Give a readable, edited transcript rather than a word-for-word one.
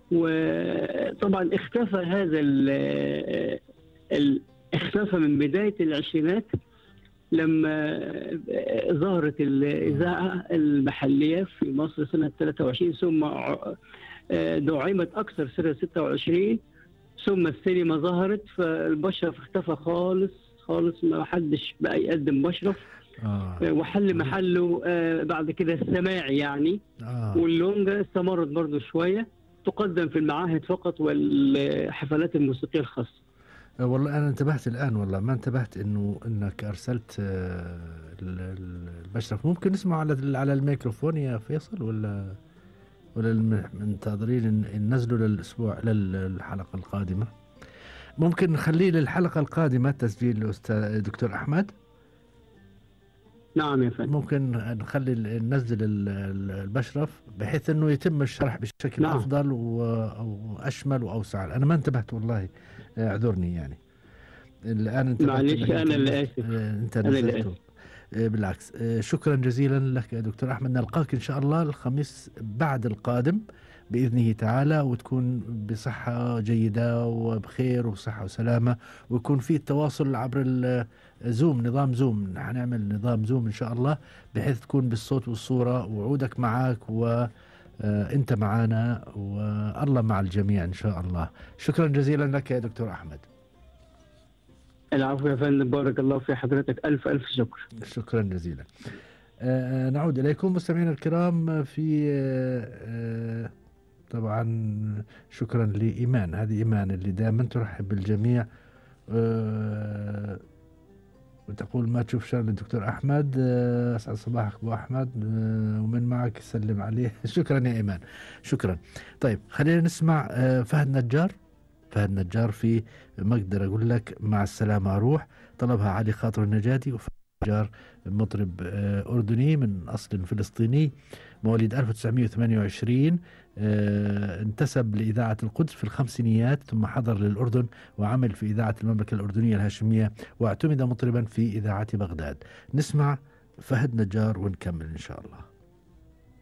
وطبعا اختفى هذا اختفى من بداية العشرينات لما ظهرت الإذاعة المحلية في مصر سنة 23، ثم دعمت أكثر سنة 26، ثم السينما ظهرت، فالبشرف اختفى خالص خالص، ما حدش بقى يقدم بشرف. وحل محله بعد كده السماعي يعني. واللونجا استمرت برضو شوية، تقدم في المعاهد فقط والحفلات الموسيقية الخاصة. والله أنا انتبهت الآن، والله ما انتبهت إنك أرسلت البشرف. ممكن نسمع على الميكروفون يا فيصل، ولا منتظرين ننزله للأسبوع للحلقة القادمة؟ ممكن نخليه للحلقة القادمة تسجيل الأستاذ دكتور أحمد. نعم يا فندم. ممكن ننزل البشرف بحيث انه يتم الشرح بشكل افضل واشمل واوسع. انا ما انتبهت والله، اعذرني يعني. الان انت معلش انا اللي اسف. انت نزلته. بالعكس، شكرا جزيلا لك يا دكتور احمد. نلقاك ان شاء الله الخميس بعد القادم بإذنه تعالى، وتكون بصحة جيدة وبخير وبصحة وسلامة، ويكون في التواصل عبر الزوم، نظام زوم. هنعمل نظام زوم إن شاء الله بحيث تكون بالصوت والصورة، وعودك معك وأنت معنا، والله مع الجميع إن شاء الله. شكرا جزيلا لك يا دكتور أحمد. العفو يا فندم، بارك الله في حضرتك، ألف ألف شكر. شكرا جزيلا. نعود إليكم مستمعينا الكرام في طبعا شكرا لإيمان. هذه إيمان اللي دائما ترحب بالجميع وتقول ما تشوف شر للدكتور أحمد. أسعد صباحك أبو أحمد، ومن معك يسلم عليه. شكرا يا إيمان، شكرا. طيب خلينا نسمع فهد نجار. فهد نجار في ما أقدر أقول لك مع السلامة أروح، طلبها علي خاطر النجاتي. وفهد نجار مطرب أردني من أصل فلسطيني، مواليد 1928. انتسب لإذاعة القدس في الخمسينيات، ثم حضر للأردن وعمل في إذاعة المملكة الأردنية الهاشمية، واعتمد مطربا في إذاعة بغداد. نسمع فهد نجار ونكمل إن شاء الله.